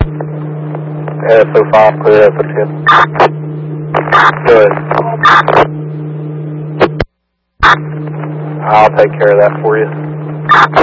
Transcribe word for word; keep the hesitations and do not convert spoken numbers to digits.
S O five, clear that for ten. Good. I'll take care of that for you.